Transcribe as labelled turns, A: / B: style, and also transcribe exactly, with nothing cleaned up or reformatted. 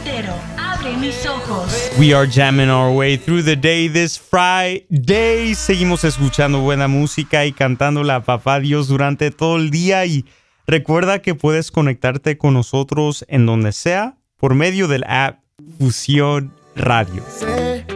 A: entero. Abre mis ojos.
B: We are jamming our way through the day this Friday. Seguimos escuchando buena música y cantándola a Papá Dios durante todo el día. Y recuerda que puedes conectarte con nosotros en donde sea por medio del app Fusión Radio.